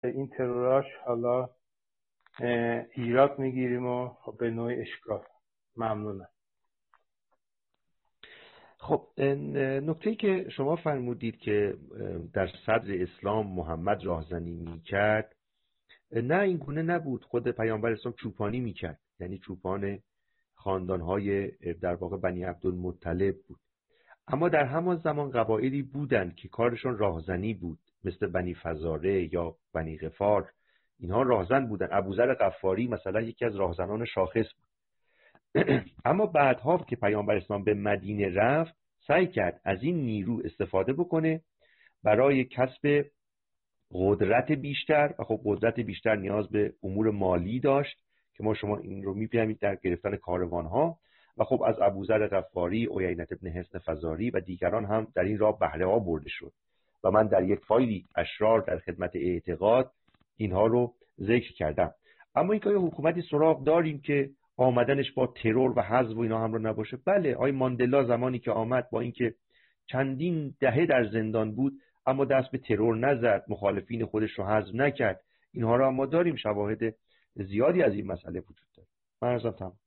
به این تروراش حالا ایراد میگیریم و خب به نوعی اشکال. ممنونم. خب نکته‌ای که شما فرمودید که در صدر اسلام محمد راهزنی میکرد، نه این گونه نبود. خود پیامبر اسلام چوپانی میکرد، یعنی چوپان خاندانهای در واقع بنی عبدالمطلب بود. اما در همان زمان قبایلی بودند که کارشون راهزنی بود، مثل بنی فزاره یا بنی غفار. اینها راهزن بودند. ابوذر غفاری مثلا یکی از راهزنان شاخص بود. اما بعدها که پیامبر اسلام به مدینه رفت، سعی کرد از این نیرو استفاده بکنه برای کسب قدرت بیشتر، و خب قدرت بیشتر نیاز به امور مالی داشت که شما این رو می‌بینید در گرفتن کاروانها. و خب از ابوذر غفاری، عیینة بن حصن فزاری و دیگران هم در این راه بهره ها برده شد و من در یک فایلی اشرار در خدمت اعتقاد اینها رو ذکر کردم. اما اینکه حکومتی سراغ داریم که آمدنش با ترور و حذف و اینا هم رو نباشه؟ بله، آقای ماندلا زمانی که آمد با اینکه چندین دهه در زندان بود اما دست به ترور نزد، مخالفین خودش رو حذف نکرد. اینها رو ما داریم، شواهد زیادی از این مسئله وجود داره. من عرضم تمام.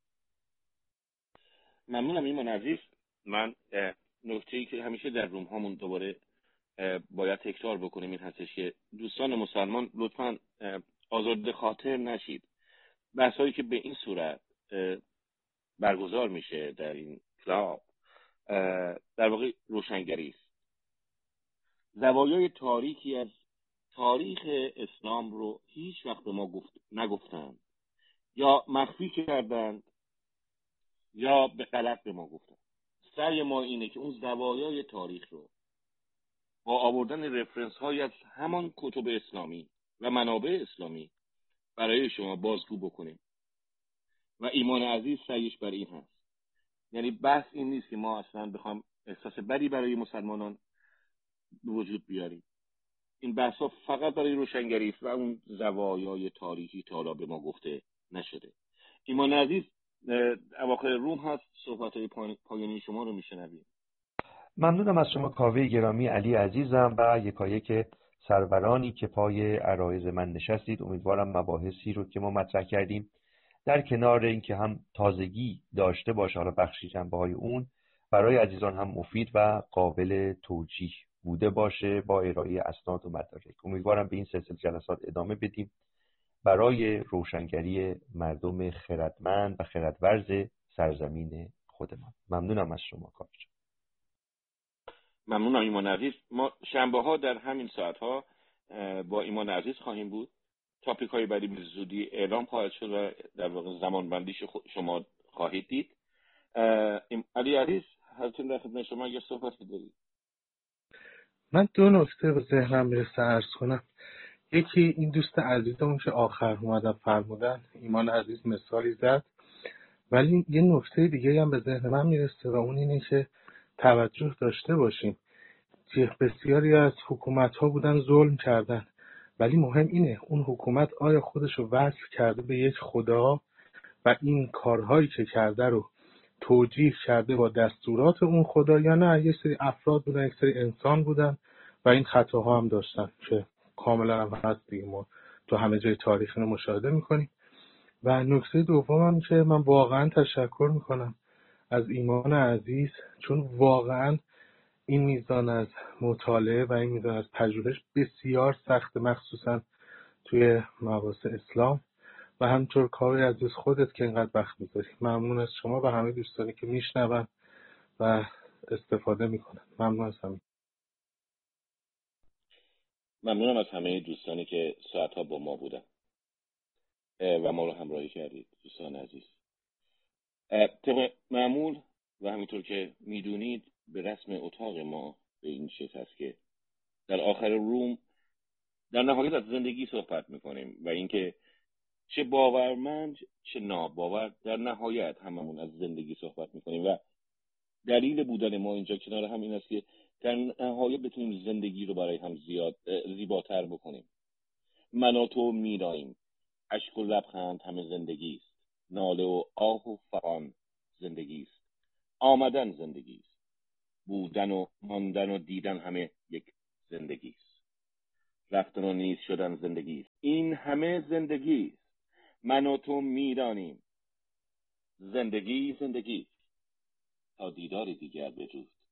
ممنونم ایمان عزیز. من نکته‌ای که همیشه در روم هامون دوباره باید تکرار بکنیم این هستش که دوستان مسلمان لطفاً آزرده خاطر نشید. بحثایی که به این صورت برگزار میشه در این کلاب در واقع روشنگری است. زوایای تاریکی از تاریخ اسلام رو هیچ وقت به ما نگفتند، یا مخفی کردند یا به غلط به ما گفتند. سعی ما اینه که اون زوایای تاریخ رو با آوردن رفرنس های از همان کتب اسلامی و منابع اسلامی برای شما بازگو بکنیم و ایمان عزیز سعیش بر این هست. یعنی بحث این نیست که ما اصلا بخوام احساس بدی برای مسلمانان به وجود بیاریم. این بحث ها فقط برای روشنگری است و اون زوایای تاریخی تا حالا به ما گفته نشده. ایمان عزیز اواخر روم هست، صحبت‌های پایانی شما رو میشنویم. ممنونم از شما کاوه گرامی، علی عزیزم و یکایک سرورانی که پای عرایض من نشستید. امیدوارم مباحثی رو که ما مطرح کردیم در کنار اینکه هم تازگی داشته باشه، حالا بخشی جنبه‌های اون برای عزیزان هم مفید و قابل توجیه بوده باشه با ارائه اسناد و مدارک. امیدوارم به این سلسله جلسات ادامه بدیم برای روشنگری مردم خردمند و خردورز سرزمین خودمان. ممنونم از شما کاوه. ممنونم ایمان عزیز. ما شنبه ها در همین ساعت ها با ایمان عزیز خواهیم بود. تاپیک های بعدی به زودی اعلام خواهد شد و در واقع زمان بندیش شما خواهید دید. علی عزیز حضرتون در خدمت شما، اگر صحبتی دارید. من دو نکته به ذهنم میرسه عرض کنم. یکی این دوست عزیزمون که آخر اومدن فرمودن، ایمان عزیز مثالی زد، ولی یه نکته دیگه هم به ذهن من میرسه و اون اینه که توجه داشته باشیم که بسیاری از حکومت‌ها بودن ظلم کردن، ولی مهم اینه اون حکومت آیا خودش رو وصل کرده به یک خدا و این کارهایی که کرده رو توجیه کرده با دستورات اون خدا، یا نه یک سری افراد بودن، یک سری انسان بودن و این خطاها هم داشتن که کاملا هم هست دیگه، ما تو همه جای تاریخ رو مشاهده میکنیم. و نکته دومم که من واقعا تشکر میکنم از ایمان عزیز، چون واقعا این میزان از مطالعه و این میزان از پژوهش بسیار سخت، مخصوصا توی مباحث اسلام، و همینطور کاوه عزیز خودت که اینقدر وقت میذاری. ممنون از شما و همه دوستانی که میشنون و استفاده میکنن. ممنون از همین. ممنونم از همه دوستانی که ساعتها با ما بودن و ما رو همراهی کردید. دوستان عزیز، طبق معمول و همینطور که میدونید به رسم اتاق ما به این شکل هست که در آخر روم در نهایت از زندگی صحبت میکنیم و اینکه چه باورمند چه ناباور در نهایت هممون از زندگی صحبت میکنیم و دلیل بودن ما اینجا کنار هم این است که در نهایت بتونیم زندگی رو برای هم زیباتر بکنیم. من و تو میراییم، اشک و لبخند همه زندگی است، ناله و آه و فغان زندگی است، آمدن زندگی است، بودن و ماندن و دیدن همه یک زندگی است. رفتن و نیست شدن زندگی است. این همه زندگی است. من و تو میدانیم زندگی تا دیدار دیگر بدرود.